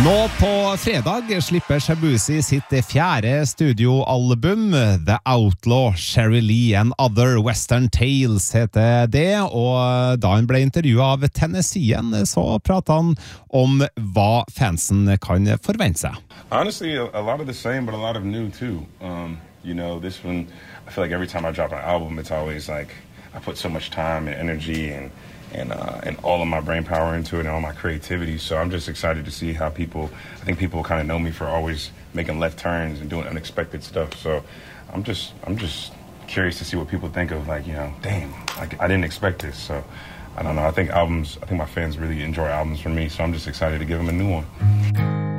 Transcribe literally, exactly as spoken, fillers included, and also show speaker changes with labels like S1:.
S1: Nå på fredag slipper Shabuzi sitt fjerde studioalbum, The Outlaw, Sherry Lee and Other Western Tales heter det, og da han ble intervjuet av Tennessean, så pratet han om hva fansen kan forvente seg.
S2: Honestly, a, a lot of the same, but a lot of new too. Um, you know, this one, I feel like every time I drop an album, it's always like, I put so much time and energy and and uh, and all of my brain power into it and all my creativity. So I'm just excited to see how people, I think people kind of know me for always making left turns and doing unexpected stuff. So I'm just, I'm just curious to see what people think of, like, you know, damn, like I didn't expect this. So I don't know. I think albums, I think my fans really enjoy albums from me. So I'm just excited to give them a new one.